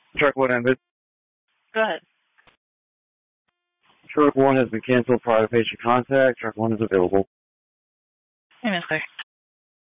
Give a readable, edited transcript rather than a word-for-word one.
Truck 1 ended. Go ahead. Truck 1 has been canceled prior to patient contact. Truck 1 is available. Hey, mister.